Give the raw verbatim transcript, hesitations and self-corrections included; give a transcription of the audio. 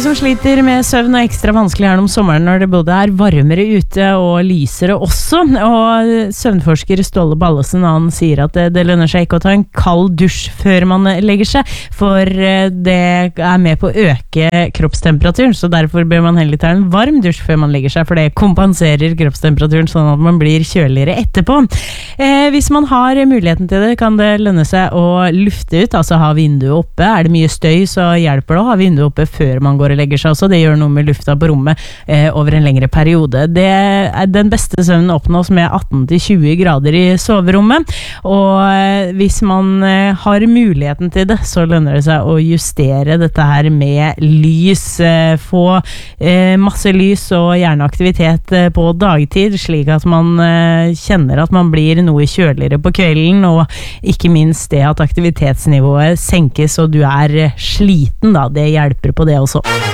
som sliter med søvn og ekstra vanskelig her om sommeren når det både er varmere ute og lysere også, og søvnforsker Ståle Ballesen han sier at det, det lønner seg ikke å ta en kald dusj før man legger seg, for det er med på å øke kroppstemperaturen, så derfor bør man heller ta en varm dusj før man legger seg, for det kompenserer kroppstemperaturen sånn at man blir kjøligere etterpå. Eh, hvis man har muligheten til det, kan det lønne seg å lufte ut, altså ha vinduet oppe. Er det mye støy, så hjelper det å ha vinduet oppe før man går og legger seg også. Det gjør noe med lufta på rommet eh, over en lengre periode. Det er den beste søvnen oppnås med atten til tjue grader i soverommet, og eh, hvis man eh, har muligheten til det, så lønner det seg å justere dette her med lys. Eh, få eh, masse lys og gjerne aktivitet eh, på dagtid, slik at man eh, kjenner at man blir noe kjøligere på kvelden, og ikke minst det at aktivitetsnivået senkes og du er sliten da, det hjelper på det også.